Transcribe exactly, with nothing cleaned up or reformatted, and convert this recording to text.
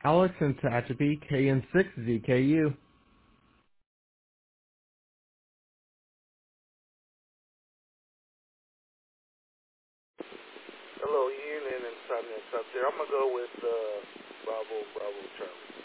Alex in Tehachapi, K N six Z K U. Hello, Ian and Insomnia up there. I'm gonna go with uh, Bravo, Bravo, Charlie.